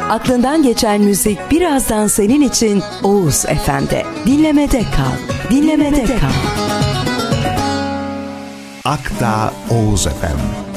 Aklından geçen müzik birazdan senin için Oğuz FM'de. Dinlemede kal. Dinlemede kal. Akdağ Oğuz FM.